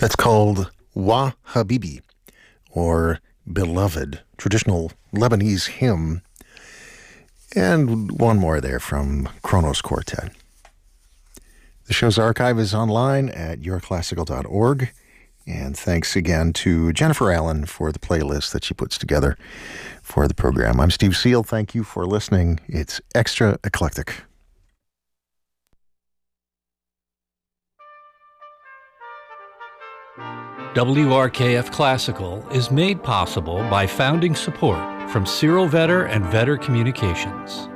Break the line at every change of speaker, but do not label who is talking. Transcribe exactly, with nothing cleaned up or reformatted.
That's called Wa Habibi, or Beloved, traditional Lebanese hymn. And one more there from Kronos Quartet. The show's archive is online at your classical dot org. And thanks again to Jennifer Allen for the playlist that she puts together for the program. I'm Steve Seal. Thank you for listening. It's Extra Eclectic.
W R K F Classical is made possible by founding support from Cyril Vetter and Vetter Communications.